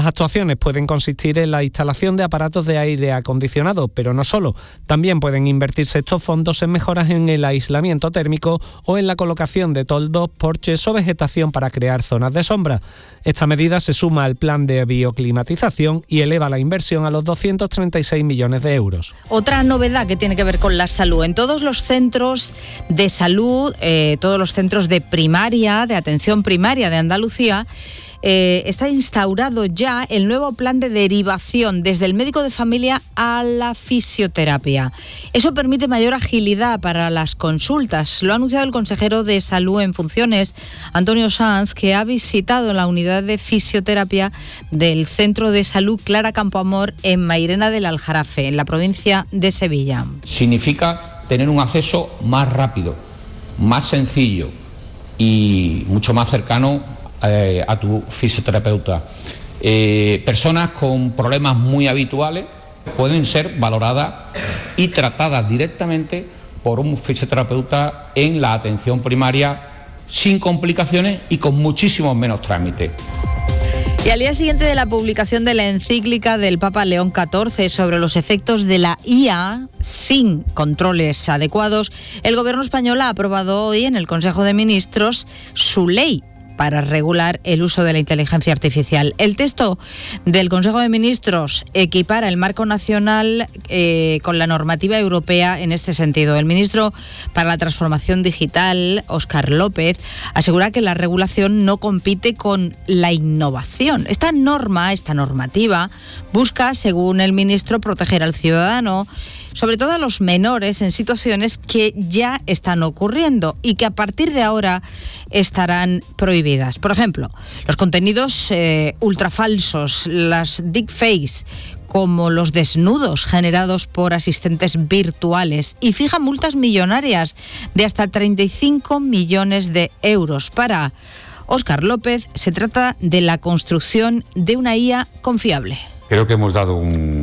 Las actuaciones pueden consistir en la instalación de aparatos de aire acondicionado, pero no solo. También pueden invertirse estos fondos en mejoras en el aislamiento térmico o en la colocación de toldos, porches o vegetación para crear zonas de sombra. Esta medida se suma al plan de bioclimatización y eleva la inversión a los 236 millones de euros. Otra novedad que tiene que ver con la salud. En todos los centros de salud, todos los centros de primaria, de atención primaria de Andalucía, está instaurado ya el nuevo plan de derivación desde el médico de familia a la fisioterapia. Eso permite mayor agilidad para las consultas. Lo ha anunciado el consejero de Salud en funciones, Antonio Sanz, que ha visitado la unidad de fisioterapia del Centro de Salud Clara Campoamor en Mairena del Aljarafe, en la provincia de Sevilla. Significa tener un acceso más rápido, más sencillo y mucho más cercano a tu fisioterapeuta. Personas con problemas muy habituales pueden ser valoradas y tratadas directamente por un fisioterapeuta en la atención primaria sin complicaciones y con muchísimos menos trámites. Y al día siguiente de la publicación de la encíclica del Papa León XIV sobre los efectos de la IA sin controles adecuados, el Gobierno español ha aprobado hoy en el Consejo de Ministros su ley para regular el uso de la inteligencia artificial. El texto del Consejo de Ministros equipara el marco nacional con la normativa europea en este sentido. El ministro para la Transformación Digital, Óscar López, asegura que la regulación no compite con la innovación. Esta normativa busca, según el ministro, proteger al ciudadano, sobre todo a los menores, en situaciones que ya están ocurriendo y que a partir de ahora estarán prohibidas. Por ejemplo, los contenidos ultrafalsos, las deepfakes, como los desnudos generados por asistentes virtuales, y fija multas millonarias de hasta 35 millones de euros. Para Óscar López, se trata de la construcción de una IA confiable. Creo que hemos dado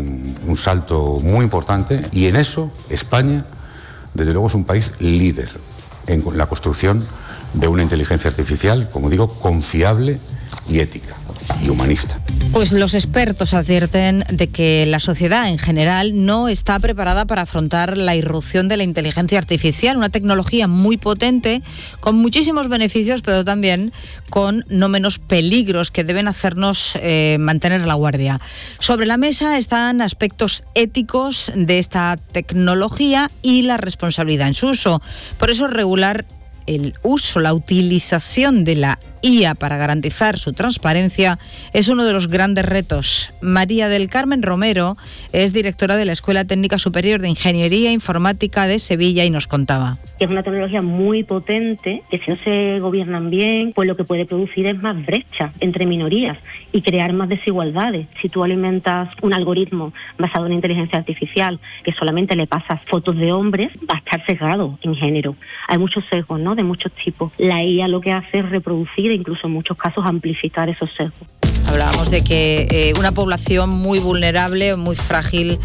un salto muy importante y en eso España, desde luego, es un país líder en la construcción de una inteligencia artificial, como digo, confiable y ética y humanista. Pues los expertos advierten de que la sociedad en general no está preparada para afrontar la irrupción de la inteligencia artificial, una tecnología muy potente, con muchísimos beneficios, pero también con no menos peligros que deben hacernos mantener la guardia. Sobre la mesa están aspectos éticos de esta tecnología y la responsabilidad en su uso. Por eso regular el uso, la utilización de la IA para garantizar su transparencia es uno de los grandes retos. María del Carmen Romero es directora de la Escuela Técnica Superior de Ingeniería Informática de Sevilla y nos contaba. Es una tecnología muy potente que si no se gobiernan bien, pues lo que puede producir es más brecha entre minorías y crear más desigualdades. Si tú alimentas un algoritmo basado en inteligencia artificial que solamente le pasas fotos de hombres, va a estar sesgado en género. Hay muchos sesgos, ¿no?, de muchos tipos. La IA lo que hace es reproducir e incluso en muchos casos amplificar esos sesgos. Hablábamos de que una población muy vulnerable, muy frágil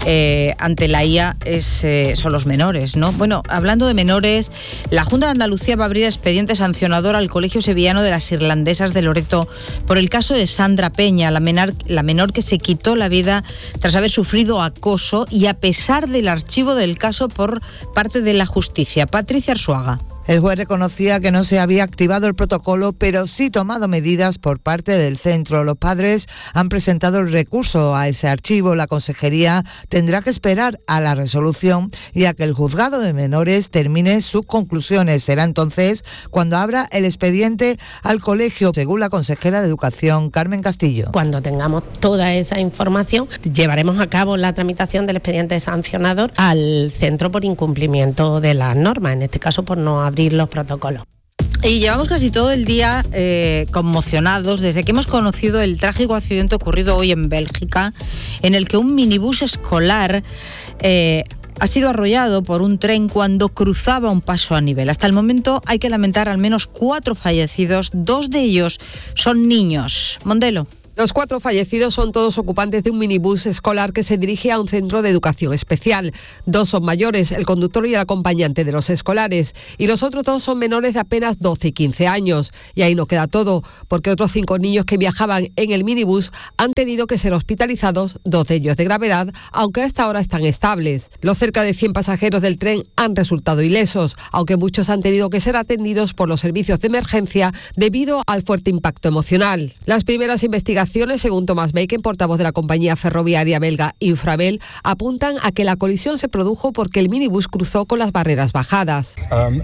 ante la IA son los menores, ¿no? Bueno, hablando de menores, la Junta de Andalucía va a abrir expediente sancionador al Colegio Sevillano de las Irlandesas de Loreto por el caso de Sandra Peña, la menor que se quitó la vida tras haber sufrido acoso y a pesar del archivo del caso por parte de la justicia. Patricia Arzuaga. El juez reconocía que no se había activado el protocolo, pero sí tomado medidas por parte del centro. Los padres han presentado el recurso a ese archivo. La consejería tendrá que esperar a la resolución y a que el juzgado de menores termine sus conclusiones. Será entonces cuando abra el expediente al colegio, según la consejera de Educación, Carmen Castillo. Cuando tengamos toda esa información, llevaremos a cabo la tramitación del expediente sancionador al centro por incumplimiento de las normas, en este caso por no abrir los protocolos. Y llevamos casi todo el día conmocionados desde que hemos conocido el trágico accidente ocurrido hoy en Bélgica, en el que un minibús escolar ha sido arrollado por un tren cuando cruzaba un paso a nivel. Hasta el momento hay que lamentar al menos 4 fallecidos, 2 de ellos son niños. Mondelo. Los 4 fallecidos son todos ocupantes de un minibús escolar que se dirige a un centro de educación especial. 2 son mayores, el conductor y el acompañante de los escolares, y los otros 2 son menores de apenas 12 y 15 años. Y ahí no queda todo, porque otros 5 niños que viajaban en el minibús han tenido que ser hospitalizados, 2 de ellos de gravedad, aunque a esta hora están estables. Los cerca de 100 pasajeros del tren han resultado ilesos, aunque muchos han tenido que ser atendidos por los servicios de emergencia debido al fuerte impacto emocional. Las primeras investigaciones, según Thomas Bacon, portavoz de la compañía ferroviaria belga Infrabel, apuntan a que la colisión se produjo porque el minibús cruzó con las barreras bajadas.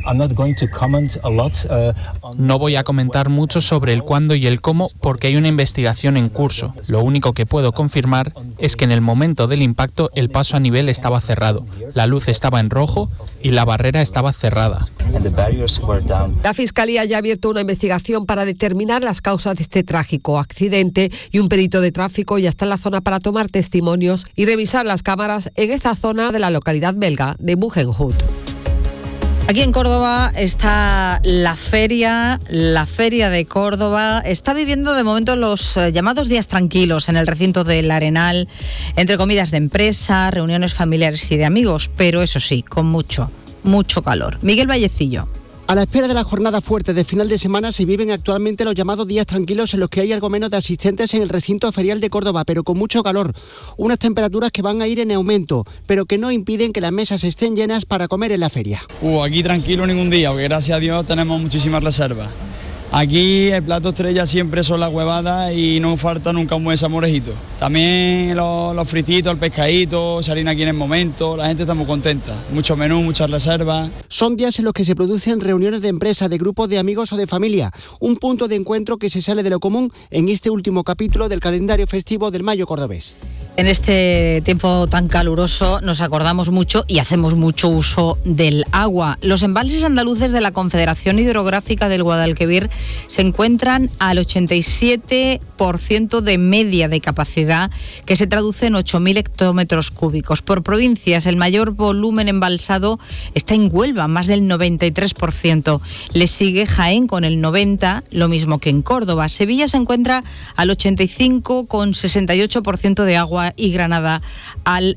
No voy a comentar mucho sobre el cuándo y el cómo porque hay una investigación en curso. Lo único que puedo confirmar es que en el momento del impacto el paso a nivel estaba cerrado, la luz estaba en rojo y la barrera estaba cerrada. La Fiscalía ya ha abierto una investigación para determinar las causas de este trágico accidente y un perito de tráfico ya está en la zona para tomar testimonios y revisar las cámaras en esta zona de la localidad belga de Bugenhout. Aquí en Córdoba está la feria de Córdoba. Está viviendo de momento los llamados días tranquilos en el recinto del Arenal, entre comidas de empresa, reuniones familiares y de amigos, pero eso sí, con mucho calor. Miguel Vallecillo. A la espera de la jornada fuerte de final de semana se viven actualmente los llamados días tranquilos en los que hay algo menos de asistentes en el recinto ferial de Córdoba, pero con mucho calor. Unas temperaturas que van a ir en aumento, pero que no impiden que las mesas estén llenas para comer en la feria. Aquí tranquilo ningún día, porque gracias a Dios tenemos muchísimas reservas. Aquí el plato estrella siempre son las huevadas y no falta nunca un buen salmorejito. También los frititos, el pescadito, salir aquí en el momento, la gente está muy contenta. Mucho menú, muchas reservas. Son días en los que se producen reuniones de empresa, de grupos de amigos o de familia. Un punto de encuentro que se sale de lo común en este último capítulo del calendario festivo del Mayo cordobés. En este tiempo tan caluroso nos acordamos mucho y hacemos mucho uso del agua. Los embalses andaluces de la Confederación Hidrográfica del Guadalquivir se encuentran al 87% de media de capacidad, que se traduce en 8.000 hectómetros cúbicos. Por provincias, el mayor volumen embalsado está en Huelva, más del 93%. Le sigue Jaén con el 90%, lo mismo que en Córdoba. Sevilla se encuentra al 85% con 68% de agua y Granada al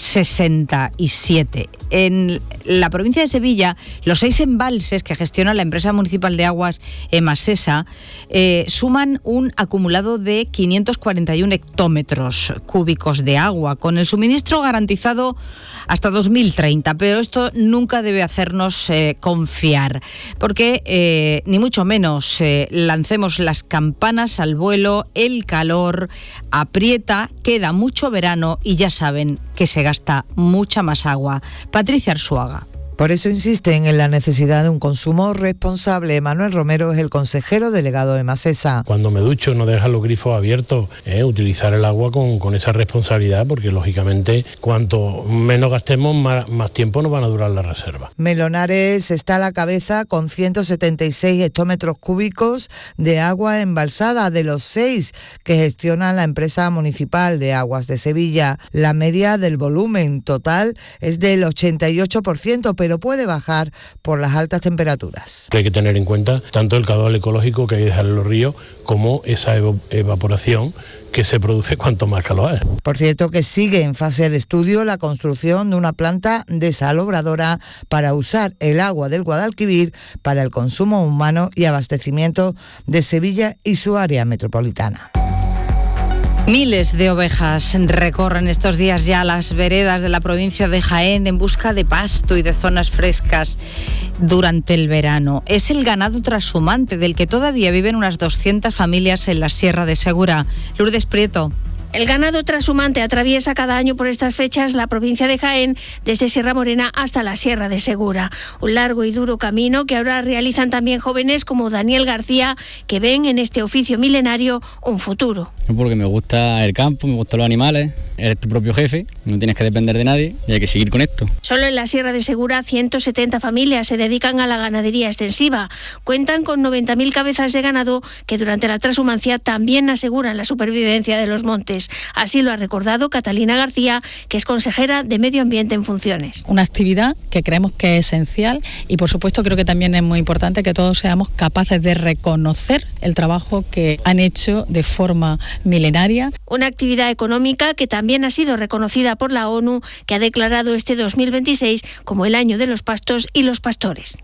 67%. En la provincia de Sevilla, los 6 embalses que gestiona la empresa municipal de aguas Emasesa suman un acumulado de 541 hectómetros cúbicos de agua, con el suministro garantizado hasta 2030. Pero esto nunca debe hacernos confiar, porque ni mucho menos lancemos las campanas al vuelo. El calor aprieta, queda mucho verano y ya saben que se gasta mucha más agua. Patricia Arzuaga. Por eso insisten en la necesidad de un consumo responsable. Manuel Romero es el consejero delegado de Emasesa. Cuando me ducho, no dejar los grifos abiertos, utilizar el agua con esa responsabilidad, porque lógicamente cuanto menos gastemos, más tiempo nos van a durar las reservas. Melonares está a la cabeza con 176 hectómetros cúbicos de agua embalsada, de los 6 que gestiona la empresa municipal de aguas de Sevilla. La media del volumen total es del 88%, pero puede bajar por las altas temperaturas. Hay que tener en cuenta tanto el caudal ecológico que hay que dejar en los ríos como esa evaporación que se produce cuanto más calor hay. Por cierto, que sigue en fase de estudio la construcción de una planta desalobradora para usar el agua del Guadalquivir para el consumo humano y abastecimiento de Sevilla y su área metropolitana. Miles de ovejas recorren estos días ya las veredas de la provincia de Jaén en busca de pasto y de zonas frescas durante el verano. Es el ganado trashumante del que todavía viven unas 200 familias en la Sierra de Segura. Lourdes Prieto. El ganado trashumante atraviesa cada año por estas fechas la provincia de Jaén, desde Sierra Morena hasta la Sierra de Segura. Un largo y duro camino que ahora realizan también jóvenes como Daniel García, que ven en este oficio milenario un futuro. Porque me gusta el campo, me gustan los animales eres tu propio jefe, no tienes que depender de nadie y hay que seguir con esto. Solo en la Sierra de Segura 170 familias se dedican a la ganadería extensiva. Cuentan con 90.000 cabezas de ganado que durante la transhumancia también aseguran la supervivencia de los montes. Así lo ha recordado Catalina García, que es consejera de Medio Ambiente en funciones. Una actividad que creemos que es esencial y por supuesto creo que también es muy importante que todos seamos capaces de reconocer el trabajo que han hecho de forma milenaria. Una actividad económica que también ha sido reconocida por la ONU, que ha declarado este 2026 como el año de los pastos y los pastores.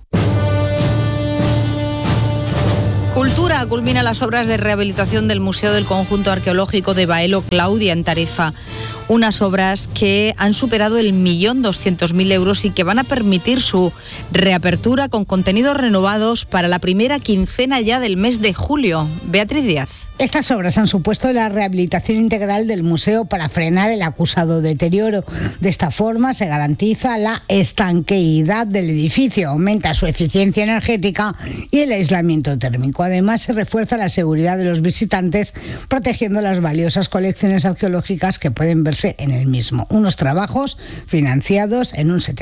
Cultura culmina las obras de rehabilitación del Museo del Conjunto Arqueológico de Baelo Claudia en Tarifa. Unas obras que han superado el 1.200.000 euros y que van a permitir su reapertura con contenidos renovados para la primera quincena ya del mes de julio. Beatriz Díaz. Estas obras han supuesto la rehabilitación integral del museo para frenar el acusado deterioro. De esta forma se garantiza la estanqueidad del edificio, aumenta su eficiencia energética y el aislamiento térmico. Además, se refuerza la seguridad de los visitantes, protegiendo las valiosas colecciones arqueológicas que pueden verse en el mismo. Unos trabajos financiados en un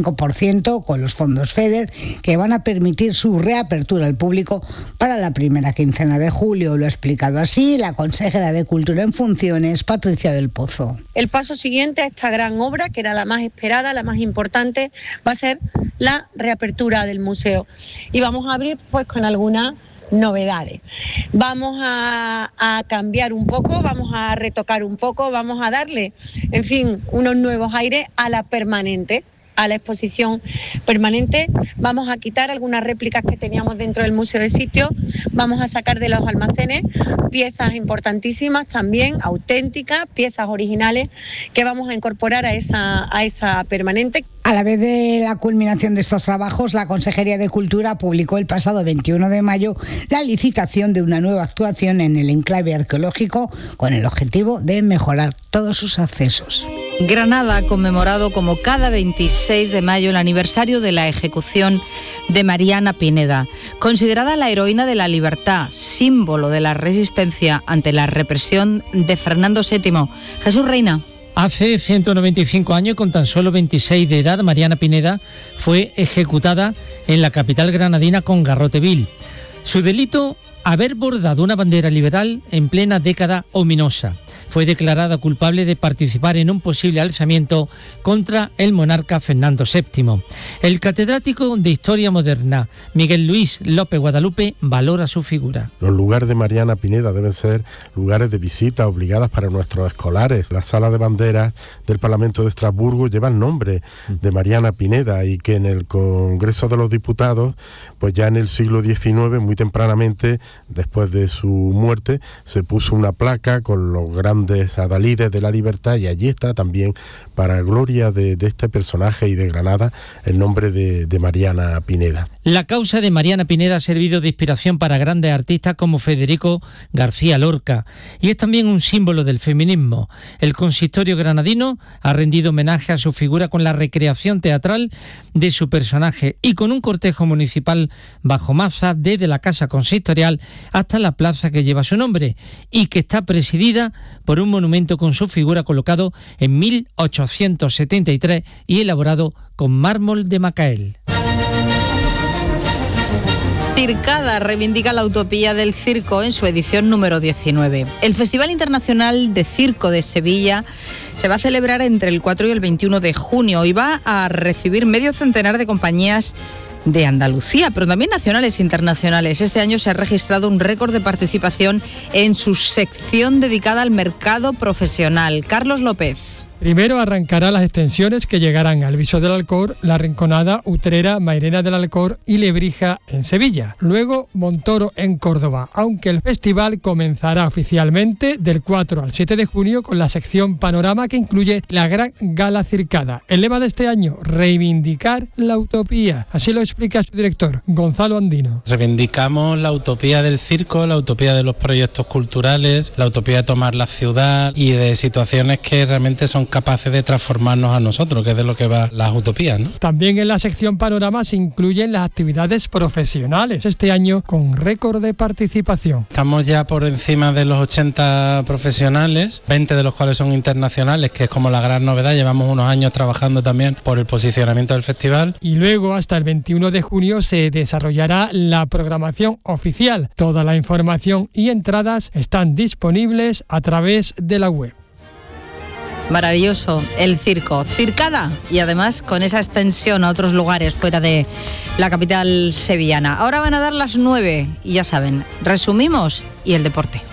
75% con los fondos FEDER que van a permitir su reapertura al público para la primera quincena de julio. Lo ha explicado así la consejera de Cultura en funciones, Patricia del Pozo. El paso siguiente a esta gran obra, que era la más esperada, la más importante, va a ser la reapertura del museo. Y vamos a abrir pues con algunas novedades. Vamos a cambiar un poco, vamos a retocar un poco, vamos a darle, en fin, unos nuevos aires a la permanente, a la exposición permanente. Vamos a quitar algunas réplicas que teníamos dentro del museo de sitio, vamos a sacar de los almacenes piezas importantísimas también, auténticas, piezas originales que vamos a incorporar a esa permanente. A la vez de la culminación de estos trabajos, la Consejería de Cultura publicó el pasado 21 de mayo la licitación de una nueva actuación en el enclave arqueológico con el objetivo de mejorar todos sus accesos. Granada ha conmemorado como cada 26 de mayo el aniversario de la ejecución de Mariana Pineda, considerada la heroína de la libertad, símbolo de la resistencia ante la represión de Fernando VII. Jesús Reina. Hace 195 años, con tan solo 26 de edad, Mariana Pineda fue ejecutada en la capital granadina con garrote vil. Su delito, haber bordado una bandera liberal en plena década ominosa. Fue declarada culpable de participar en un posible alzamiento contra el monarca Fernando VII. El catedrático de Historia Moderna, Miguel Luis López Guadalupe, valora su figura. Los lugares de Mariana Pineda deben ser lugares de visita obligadas para nuestros escolares. La sala de banderas del Parlamento de Estrasburgo lleva el nombre de Mariana Pineda y que en el Congreso de los Diputados, pues ya en el siglo XIX, muy tempranamente, después de su muerte, se puso una placa con los grandes adalides de la libertad y allí está también, para gloria de este personaje y de Granada, el nombre de Mariana Pineda. La causa de Mariana Pineda ha servido de inspiración para grandes artistas como Federico García Lorca y es también un símbolo del feminismo. El consistorio granadino ha rendido homenaje a su figura con la recreación teatral de su personaje y con un cortejo municipal bajo maza desde la casa consistorial hasta la plaza que lleva su nombre y que está presidida por un monumento con su figura colocado en 1873 y elaborado con mármol de Macael. Circada reivindica la utopía del circo en su edición número 19. El Festival Internacional de Circo de Sevilla se va a celebrar entre el 4 y el 21 de junio y va a recibir medio centenar de compañías de Andalucía, pero también nacionales e internacionales. Este año se ha registrado un récord de participación en su sección dedicada al mercado profesional. Carlos López. Primero arrancará las extensiones que llegarán al Viso del Alcor, La Rinconada, Utrera, Mairena del Alcor y Lebrija en Sevilla. Luego Montoro en Córdoba, aunque el festival comenzará oficialmente del 4 al 7 de junio con la sección Panorama que incluye la gran gala circada. El lema de este año, reivindicar la utopía. Así lo explica su director, Gonzalo Andino. Reivindicamos la utopía del circo, la utopía de los proyectos culturales, la utopía de tomar la ciudad y de situaciones que realmente son capaces de transformarnos a nosotros, que es de lo que va las utopías, ¿no? También en la sección Panorama se incluyen las actividades profesionales, este año con récord de participación. Estamos ya por encima de los 80 profesionales, 20 de los cuales son internacionales, que es como la gran novedad. Llevamos unos años trabajando también por el posicionamiento del festival. Y luego, hasta el 21 de junio, se desarrollará la programación oficial. Toda la información y entradas están disponibles a través de la web. Maravilloso, el circo, Circada, y además con esa extensión a otros lugares fuera de la capital sevillana. Ahora van a dar las 9 y ya saben, resumimos y el deporte.